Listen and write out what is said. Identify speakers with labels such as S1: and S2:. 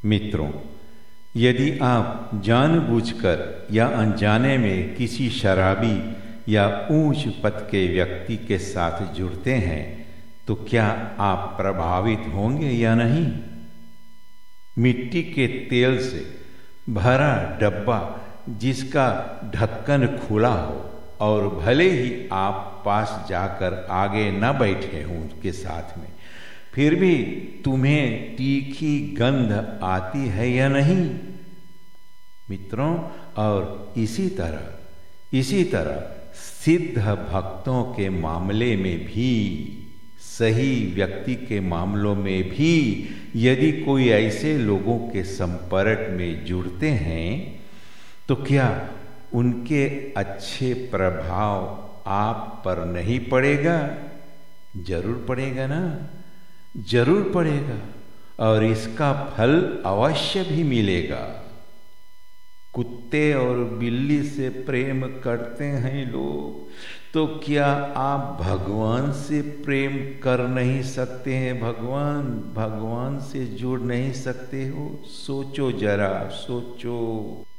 S1: मित्रों, यदि आप जानबूझकर या अनजाने में किसी शराबी या ऊंच पद के व्यक्ति के साथ जुड़ते हैं तो क्या आप प्रभावित होंगे या नहीं? मिट्टी के तेल से भरा डब्बा जिसका ढक्कन खुला हो और भले ही आप पास जाकर आगे न बैठे हों उसके साथ में, फिर भी तुम्हें तीखी गंध आती है या नहीं? मित्रों, और इसी तरह सिद्ध भक्तों के मामले में भी, सही व्यक्ति के मामलों में भी यदि कोई ऐसे लोगों के संपर्क में जुड़ते हैं तो क्या उनके अच्छे प्रभाव आप पर नहीं पड़ेगा? जरूर पड़ेगा ना, जरूर पड़ेगा, और इसका फल अवश्य भी मिलेगा। कुत्ते और बिल्ली से प्रेम करते हैं लोग, तो क्या आप भगवान से प्रेम कर नहीं सकते हैं? भगवान से जुड़ नहीं सकते हो? सोचो जरा, सोचो।